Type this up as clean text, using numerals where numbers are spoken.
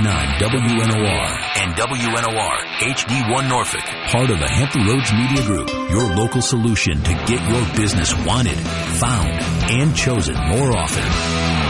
WNOR and WNOR HD1 Norfolk, part of the Hampton Roads Media Group, your local solution to get your business wanted, found, and chosen more often.